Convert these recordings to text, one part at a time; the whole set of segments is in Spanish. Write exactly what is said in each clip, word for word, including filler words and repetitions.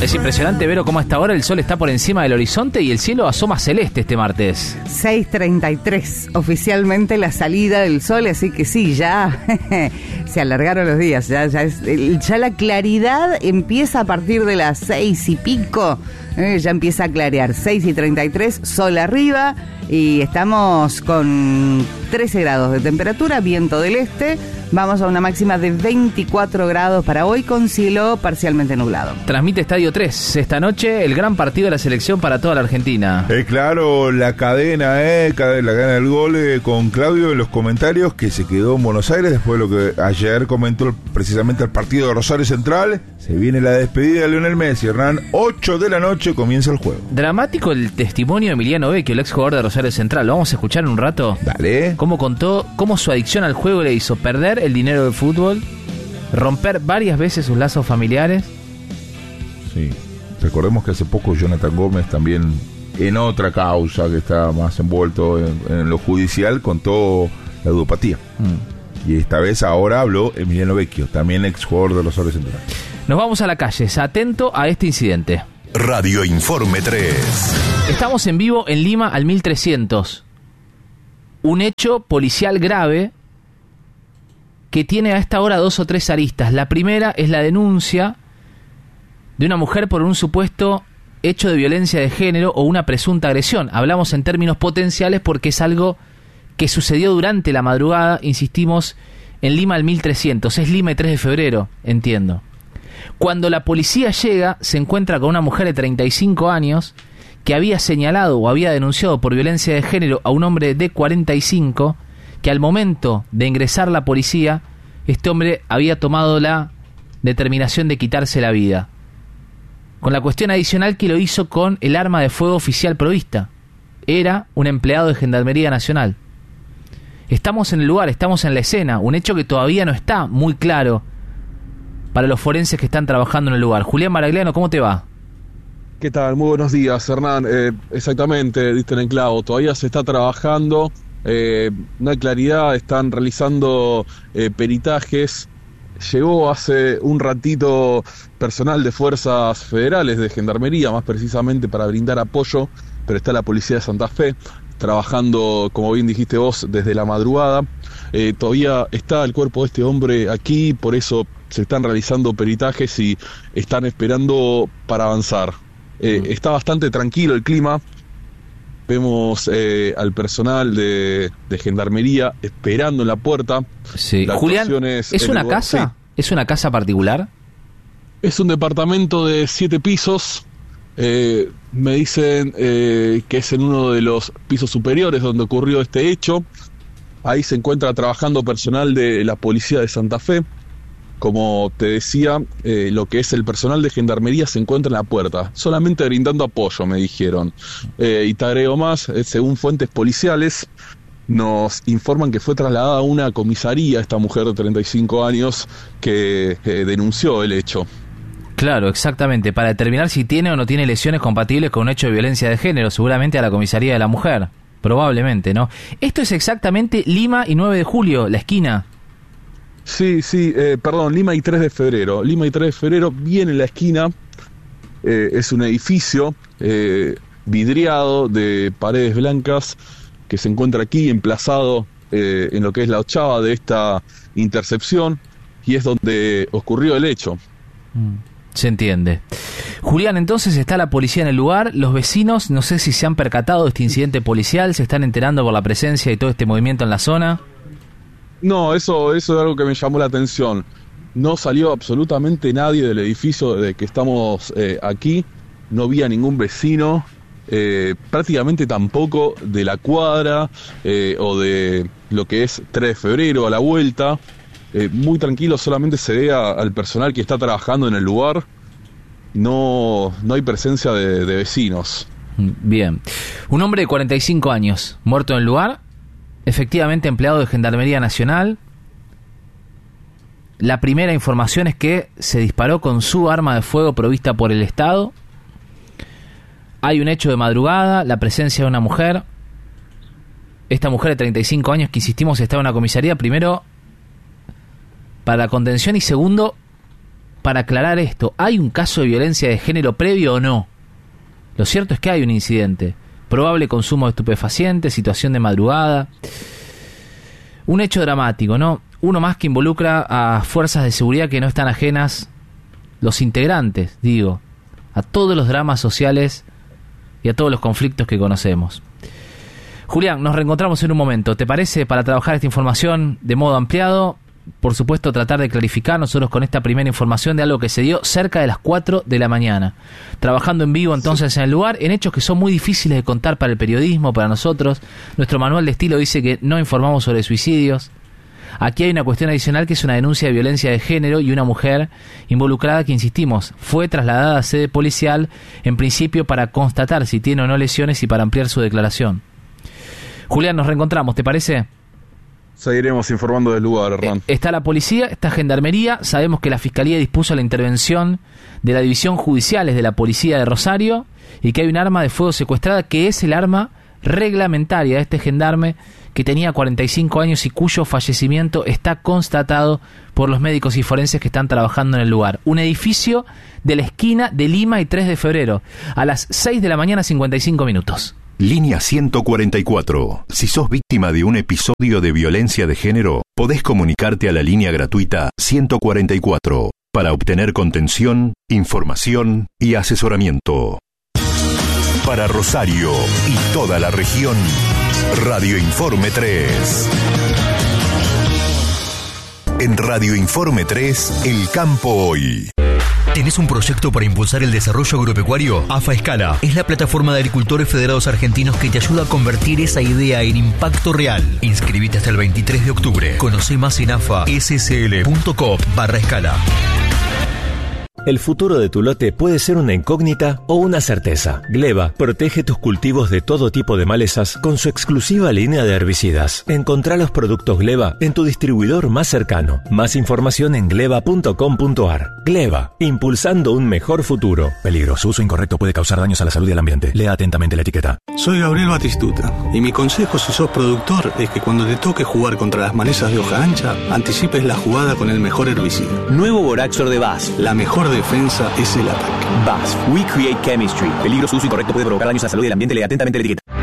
Es impresionante ver cómo a esta hora el sol está por encima del horizonte y el cielo asoma celeste este martes. seis treinta y tres, oficialmente la salida del sol, así que sí, ya se alargaron los días, ya, ya, es, ya la claridad empieza a partir de las seis y pico, eh, ya empieza a clarear, seis y treinta y tres, sol arriba y estamos con trece grados de temperatura, viento del este. Vamos a una máxima de veinticuatro grados para hoy con cielo parcialmente nublado. Transmite Estadio tres esta noche el gran partido de la selección para toda la Argentina. Eh, claro, la cadena, eh, la cadena del gol eh, con Claudio en los comentarios, que se quedó en Buenos Aires después de lo que ayer comentó precisamente el partido de Rosario Central. Se viene la despedida de Lionel Messi, Hernán. ocho de la noche comienza el juego. Dramático el testimonio de Emiliano Vecchio, el ex jugador de Rosario Central. Lo vamos a escuchar en un rato. Dale. Cómo contó cómo su adicción al juego le hizo perder el dinero del fútbol, romper varias veces sus lazos familiares. Sí, recordemos que hace poco Jonathan Gómez también, en otra causa que está más envuelto en, en lo judicial, contó la ludopatía. Mm. Y esta vez ahora habló Emiliano Vecchio, también ex jugador de Rosario Central. Nos vamos a la calle, atento a este incidente. Radio Informe tres. Estamos en vivo en Lima al mil trescientos. Un hecho policial grave que tiene a esta hora dos o tres aristas. La primera es la denuncia de una mujer por un supuesto hecho de violencia de género o una presunta agresión. Hablamos en términos potenciales porque es algo que sucedió durante la madrugada, insistimos, en Lima al mil trescientos. Es Lima y tres de febrero, entiendo. Cuando la policía llega, se encuentra con una mujer de treinta y cinco años que había señalado o había denunciado por violencia de género a un hombre de cuarenta y cinco, que al momento de ingresar la policía, este hombre había tomado la determinación de quitarse la vida. Con la cuestión adicional que lo hizo con el arma de fuego oficial provista. Era un empleado de Gendarmería Nacional. Estamos en el lugar, estamos en la escena, un hecho que todavía no está muy claro para los forenses que están trabajando en el lugar. Julián Maragliano, ¿cómo te va? ¿Qué tal? Muy buenos días, Hernán. Eh, exactamente, diste en el clavo. Todavía se está trabajando, eh, no hay claridad, están realizando eh, peritajes. Llegó hace un ratito personal de fuerzas federales de Gendarmería, más precisamente para brindar apoyo, pero está la Policía de Santa Fe trabajando, como bien dijiste vos, desde la madrugada. Eh, todavía está el cuerpo de este hombre aquí, por eso se están realizando peritajes y están esperando para avanzar. Eh, está bastante tranquilo el clima. Vemos eh, al personal de, de Gendarmería esperando en la puerta. Sí. La Julián, ¿es, ¿es una lugar, casa? Sí. ¿Es una casa particular? Es un departamento de siete pisos. Eh, me dicen eh, que es en uno de los pisos superiores donde ocurrió este hecho. Ahí se encuentra trabajando personal de la Policía de Santa Fe. Como te decía, eh, lo que es el personal de Gendarmería se encuentra en la puerta, solamente brindando apoyo, me dijeron. Eh, y te agrego más, eh, según fuentes policiales, nos informan que fue trasladada a una comisaría esta mujer de treinta y cinco años que eh, denunció el hecho. Claro, exactamente, para determinar si tiene o no tiene lesiones compatibles con un hecho de violencia de género, seguramente a la comisaría de la mujer, probablemente, ¿no? Esto es exactamente Lima y nueve de julio, la esquina. Sí, sí, eh, perdón, Lima y tres de febrero. Lima y tres de febrero, bien en la esquina. Eh, es un edificio eh, vidriado de paredes blancas que se encuentra aquí emplazado eh, en lo que es la ochava de esta intercepción y es donde ocurrió el hecho. Se entiende. Julián, entonces está la policía en el lugar. Los vecinos, no sé si se han percatado de este incidente policial, se están enterando por la presencia y todo este movimiento en la zona. No, eso, eso es algo que me llamó la atención. No salió absolutamente nadie del edificio de que estamos eh, aquí. No vi a ningún vecino, eh, prácticamente tampoco de la cuadra eh, o de lo que es tres de febrero a la vuelta. Eh, muy tranquilo, solamente se ve a, al personal que está trabajando en el lugar. No, no hay presencia de, de vecinos. Bien. Un hombre de cuarenta y cinco años, muerto en el lugar. Efectivamente empleado de Gendarmería Nacional. La primera información es que se disparó con su arma de fuego provista por el Estado. Hay un hecho de madrugada, la presencia de una mujer. Esta mujer de treinta y cinco años que insistimos estaba en una comisaría, primero para la contención y segundo para aclarar esto, ¿hay un caso de violencia de género previo o no? Lo cierto es que hay un incidente. Probable consumo de estupefacientes, situación de madrugada. Un hecho dramático, ¿no? Uno más que involucra a fuerzas de seguridad que no están ajenas, los integrantes, digo, a todos los dramas sociales y a todos los conflictos que conocemos. Julián, nos reencontramos en un momento. ¿Te parece, para trabajar esta información de modo ampliado? Por supuesto, tratar de clarificar nosotros con esta primera información de algo que se dio cerca de las cuatro de la mañana. Trabajando en vivo entonces en el lugar, en hechos que son muy difíciles de contar para el periodismo, para nosotros. Nuestro manual de estilo dice que no informamos sobre suicidios. Aquí hay una cuestión adicional que es una denuncia de violencia de género y una mujer involucrada que, insistimos, fue trasladada a sede policial en principio para constatar si tiene o no lesiones y para ampliar su declaración. Julián, nos reencontramos, ¿te parece? Seguiremos informando del lugar, Hernán. Eh, está la policía, está Gendarmería, sabemos que la Fiscalía dispuso la intervención de la División Judiciales de la Policía de Rosario y que hay un arma de fuego secuestrada que es el arma reglamentaria de este gendarme que tenía cuarenta y cinco años y cuyo fallecimiento está constatado por los médicos y forenses que están trabajando en el lugar. Un edificio de la esquina de Lima y tres de febrero, a las seis de la mañana, cincuenta y cinco minutos. Línea ciento cuarenta y cuatro. Si sos víctima de un episodio de violencia de género, podés comunicarte a la línea gratuita ciento cuarenta y cuatro para obtener contención, información y asesoramiento. Para Rosario y toda la región, Radio Informe tres. En Radio Informe tres, El Campo Hoy. ¿Tenés un proyecto para impulsar el desarrollo agropecuario? AFA Escala es la plataforma de agricultores federados argentinos que te ayuda a convertir esa idea en impacto real. Inscribite hasta el veintitrés de octubre. Conoce más en afa.ssl.coop barra escala. El futuro de tu lote puede ser una incógnita o una certeza. Gleba protege tus cultivos de todo tipo de malezas con su exclusiva línea de herbicidas. Encontrá los productos Gleba en tu distribuidor más cercano. Más información en gleba punto com punto ar. Gleba, impulsando un mejor futuro. Peligro, su uso incorrecto puede causar daños a la salud y al ambiente. Lea atentamente la etiqueta. Soy Gabriel Batistuta y mi consejo si sos productor es que cuando te toque jugar contra las malezas de hoja ancha, anticipes la jugada con el mejor herbicida. Nuevo Boraxor de B A S F. La mejor defensa es el ataque. B A S F. We create chemistry. Peligro, su uso incorrecto puede provocar daños a la salud y al ambiente. Lea atentamente la etiqueta.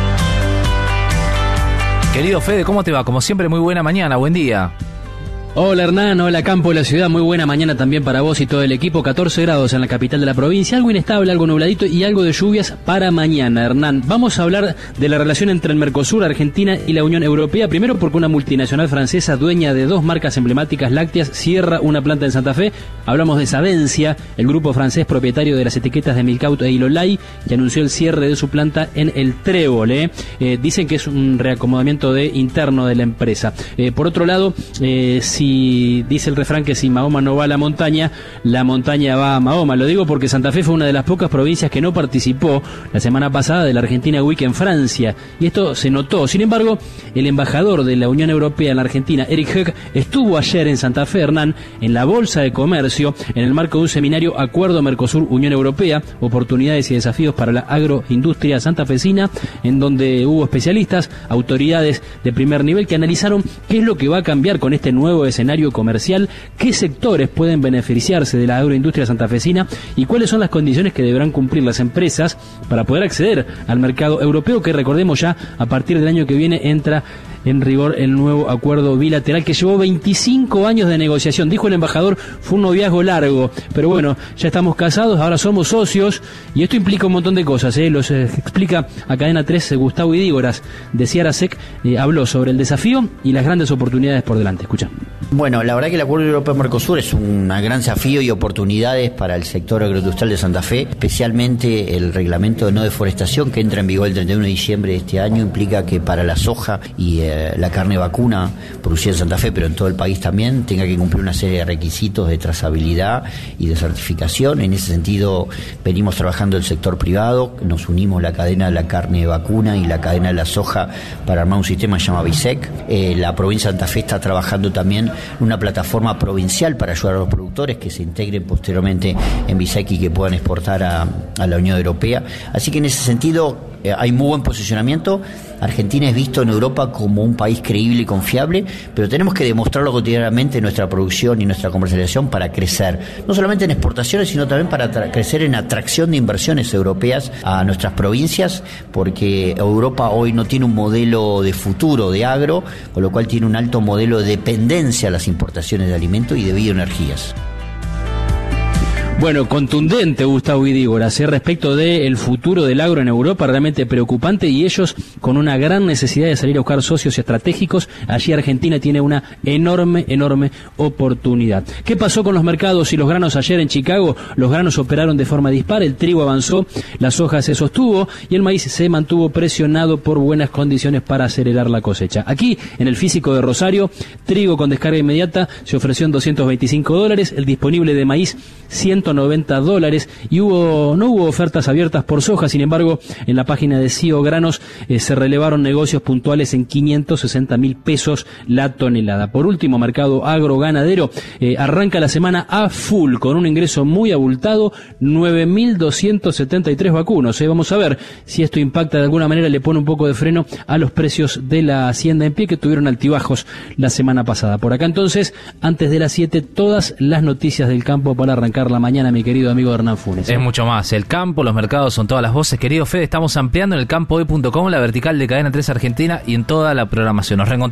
Querido Fede, ¿cómo te va? Como siempre, muy buena mañana, buen día. Hola Hernán, hola Campo de la Ciudad, muy buena mañana también para vos y todo el equipo. catorce grados en la capital de la provincia, algo inestable, algo nubladito y algo de lluvias para mañana, Hernán. Vamos a hablar de la relación entre el Mercosur, Argentina y la Unión Europea, primero porque una multinacional francesa dueña de dos marcas emblemáticas lácteas cierra una planta en Santa Fe. Hablamos de Savencia, el grupo francés propietario de las etiquetas de Milcaut e Ilolay, que anunció el cierre de su planta en el Trébol. ¿eh? Eh, dicen que es un reacomodamiento de interno de la empresa. Eh, por otro lado, eh, si Si dice el refrán que si Mahoma no va a la montaña, la montaña va a Mahoma. Lo digo porque Santa Fe fue una de las pocas provincias que no participó la semana pasada de la Argentina Week en Francia, y esto se notó. Sin embargo, el embajador de la Unión Europea en la Argentina, Eric Höck, estuvo ayer en Santa Fe, Hernán, en la Bolsa de Comercio, en el marco de un seminario Acuerdo Mercosur-Unión Europea, oportunidades y desafíos para la agroindustria santafesina, en donde hubo especialistas, autoridades de primer nivel que analizaron qué es lo que va a cambiar con este nuevo escenario comercial, qué sectores pueden beneficiarse de la agroindustria santafesina y cuáles son las condiciones que deberán cumplir las empresas para poder acceder al mercado europeo, que recordemos ya a partir del año que viene entra en rigor el nuevo acuerdo bilateral que llevó veinticinco años de negociación. Dijo el embajador, fue un noviazgo largo, pero bueno, ya estamos casados, ahora somos socios y esto implica un montón de cosas. ¿eh? Los eh, explica a Cadena tres Gustavo Idígoras de Ciarasec, eh, habló sobre el desafío y las grandes oportunidades por delante. Escucha. Bueno, la verdad que el Acuerdo Europeo-Mercosur es un gran desafío y oportunidades para el sector agroindustrial de Santa Fe, especialmente el reglamento de no deforestación que entra en vigor el treinta y uno de diciembre de este año, implica que para la soja y eh, la carne vacuna producida en Santa Fe, pero en todo el país también, tenga que cumplir una serie de requisitos de trazabilidad y de certificación. En ese sentido, venimos trabajando el sector privado, nos unimos la cadena de la carne vacuna y la cadena de la soja para armar un sistema que se llama BISEC. Eh, la provincia de Santa Fe está trabajando también en una plataforma provincial para ayudar a los productores que se integren posteriormente en BISEC y que puedan exportar a, a la Unión Europea. Así que en ese sentido, eh, hay muy buen posicionamiento. Argentina es visto en Europa como un país creíble y confiable, pero tenemos que demostrarlo cotidianamente en nuestra producción y nuestra comercialización para crecer, no solamente en exportaciones, sino también para tra- crecer en atracción de inversiones europeas a nuestras provincias, porque Europa hoy no tiene un modelo de futuro de agro, con lo cual tiene un alto modelo de dependencia a las importaciones de alimentos y de bioenergías. Bueno, contundente Gustavo Idígoras, ¿eh? Respecto del futuro del agro en Europa, realmente preocupante, y ellos con una gran necesidad de salir a buscar socios estratégicos. Allí Argentina tiene una enorme, enorme oportunidad. ¿Qué pasó con los mercados y los granos ayer en Chicago? Los granos operaron de forma dispar, el trigo avanzó, la soja se sostuvo y el maíz se mantuvo presionado por buenas condiciones para acelerar la cosecha. Aquí, en el físico de Rosario, trigo con descarga inmediata se ofreció en doscientos veinticinco dólares, el disponible de maíz ciento noventa dólares, y hubo no hubo ofertas abiertas por soja. Sin embargo, en la página de C I O Granos eh, se relevaron negocios puntuales en quinientos sesenta mil pesos la tonelada. Por último, mercado agroganadero eh, arranca la semana a full con un ingreso muy abultado, nueve mil doscientos setenta y tres vacunos. Eh. Vamos a ver si esto impacta de alguna manera, le pone un poco de freno a los precios de la hacienda en pie, que tuvieron altibajos la semana pasada. Por acá entonces, antes de las siete, todas las noticias del campo para arrancar la mañana, mi querido amigo Hernán Funes. Es mucho más. El campo, los mercados son todas las voces. Querido Fede, estamos ampliando en el campo hoy punto com la vertical de Cadena tres Argentina y en toda la programación. Nos reencontramos.